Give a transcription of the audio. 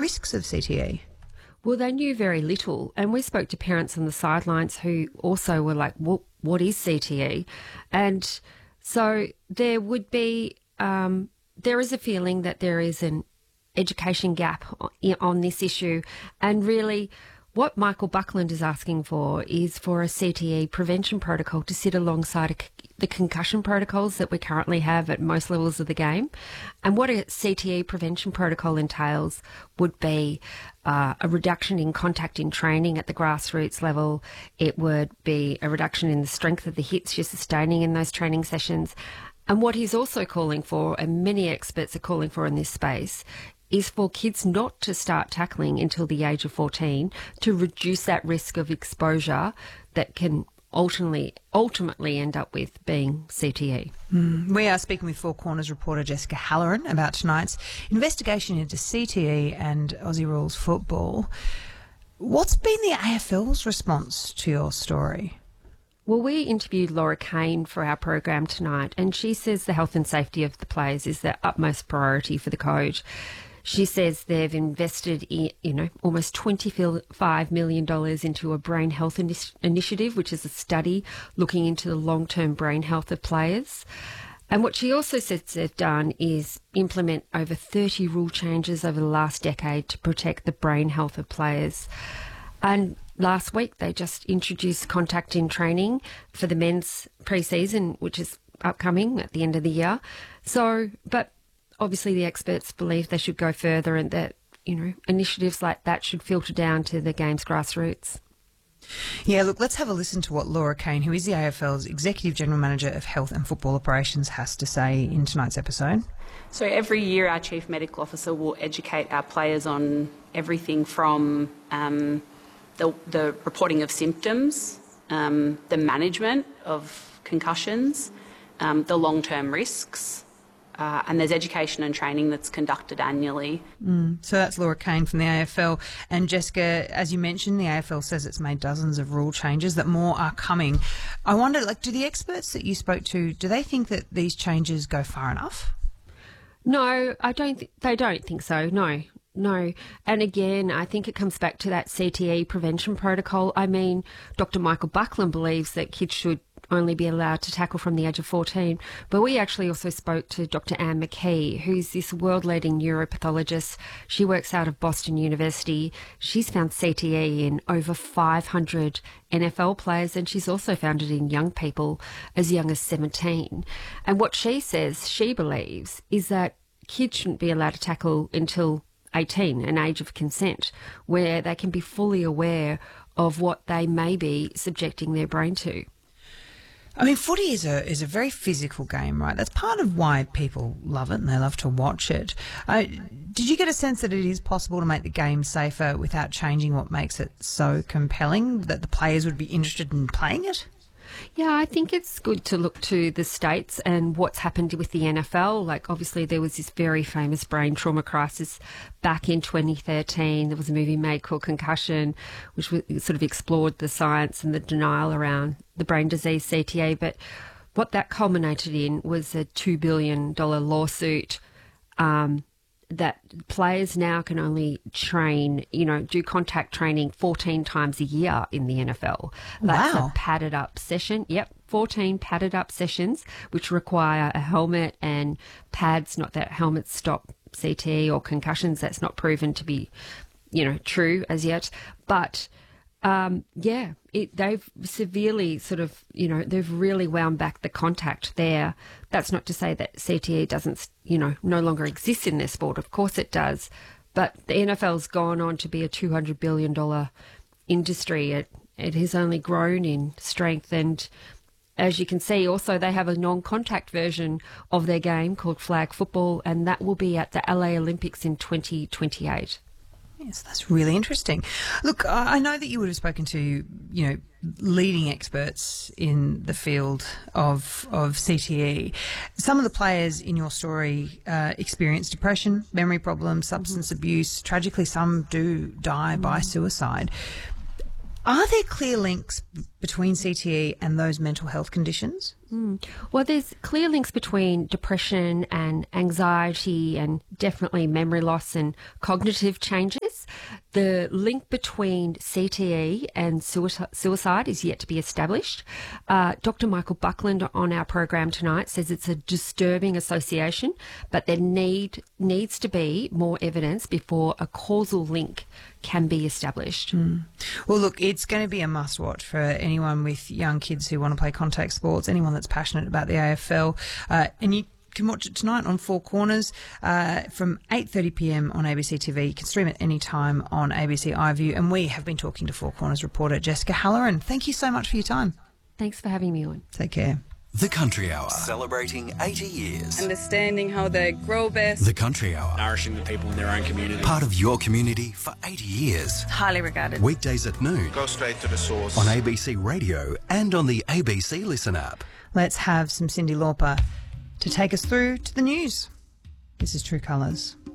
risks of CTE? Well, they knew very little, and we spoke to parents on the sidelines who also were like, what is CTE? And so there would be, there is a feeling that there is an education gap on this issue, and really what Michael Buckland is asking for is for a CTE prevention protocol to sit alongside the concussion protocols that we currently have at most levels of the game. And what a CTE prevention protocol entails would be a reduction in contact in training at the grassroots level. It would be a reduction in the strength of the hits you're sustaining in those training sessions. And what he's also calling for, and many experts are calling for in this space, is for kids not to start tackling until the age of 14 to reduce that risk of exposure that can ultimately end up with being CTE. We are speaking with Four Corners reporter Jessica Halloran about tonight's investigation into CTE and Aussie Rules football. What's been the AFL's response to your story? Well, we interviewed Laura Kane for our program tonight, and she says the health and safety of the players is their utmost priority for the code. She says they've invested almost $25 million into a brain health initiative, which is a study looking into the long-term brain health of players. And what she also says they've done is implement over 30 rule changes over the last decade to protect the brain health of players. And last week they just introduced contact in training for the men's pre-season, which is upcoming at the end of the year. But obviously the experts believe they should go further, and that, initiatives like that should filter down to the game's grassroots. Yeah, look, let's have a listen to what Laura Kane, who is the AFL's Executive General Manager of Health and Football Operations, has to say in tonight's episode. So every year our Chief Medical Officer will educate our players on everything from the reporting of symptoms, the management of concussions, the long-term risks, and there's education and training that's conducted annually. So that's Laura Kane from the AFL. And Jessica, as you mentioned, the AFL says it's made dozens of rule changes, that more are coming. I wonder, do the experts that you spoke to, do they think that these changes go far enough? No, they don't think so, no. And again, I think it comes back to that CTE prevention protocol. I mean, Dr. Michael Buckland believes that kids should only be allowed to tackle from the age of 14. But we actually also spoke to Dr. Anne McKee, who's this world-leading neuropathologist. She works out of Boston University. She's found CTE in over 500 NFL players, and she's also found it in young people as young as 17. And what she says she believes is that kids shouldn't be allowed to tackle until 18, an age of consent, where they can be fully aware of what they may be subjecting their brain to. I mean, footy is a very physical game, right? That's part of why people love it and they love to watch it. Did you get a sense that it is possible to make the game safer without changing what makes it so compelling, that the players would be interested in playing it? Yeah, I think it's good to look to the States and what's happened with the NFL. Like, obviously, there was this very famous brain trauma crisis back in 2013. There was a movie made called Concussion, which sort of explored the science and the denial around the brain disease CTE. But what that culminated in was a $2 billion lawsuit that players now can only train, do contact training 14 times a year in the NFL. That's Wow. a padded up session. Yep, 14 padded up sessions, which require a helmet and pads. Not that helmets stop CTE or concussions. That's not proven to be, true as yet. But they've severely they've really wound back the contact there. That's not to say that CTE doesn't, no longer exist in their sport. Of course it does. But the NFL's gone on to be a $200 billion industry. It has only grown in strength. And as you can see, also they have a non-contact version of their game called flag football, and that will be at the LA Olympics in 2028. Yes, that's really interesting. Look, I know that you would have spoken to, leading experts in the field of CTE. Some of the players in your story experience depression, memory problems, substance abuse. Tragically, some do die by suicide. Are there clear links between CTE and those mental health conditions? Well, there's clear links between depression and anxiety and definitely memory loss and cognitive changes. The link between CTE and suicide is yet to be established. Dr. Michael Buckland on our program tonight says it's a disturbing association, but there needs to be more evidence before a causal link can be established. Well, look, it's going to be a must watch for anyone with young kids who want to play contact sports, anyone that's passionate about the AFL. And you can watch it tonight on Four Corners from 8:30pm on ABC TV. You can stream it anytime on ABC iView. And we have been talking to Four Corners reporter Jessica Halloran. Thank you so much for your time. Thanks for having me on. Take care. The Country Hour, celebrating 80 years. Understanding how they grow best. The Country Hour, nourishing the people in their own community. part of your community for 80 years. Highly regarded. Weekdays at noon. Go straight to the source. On ABC Radio and on the ABC Listen app. Let's have some Cyndi Lauper to take us through to the news. This is True Colours.